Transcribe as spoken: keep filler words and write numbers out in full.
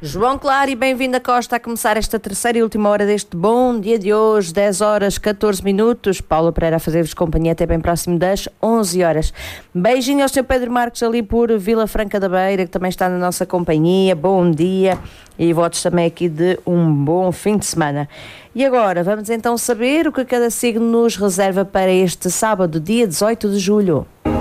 João Claro e bem-vindo a Costa a começar esta terceira e última hora deste bom dia de hoje, dez horas, catorze minutos. Paula Pereira a fazer-vos companhia até bem próximo das onze horas. Beijinho ao senhor Pedro Marques ali por Vila Franca da Beira, que também está na nossa companhia. Bom dia e votos também aqui de um bom fim de semana. E agora vamos então saber o que cada signo nos reserva para este sábado, dia dezoito de julho.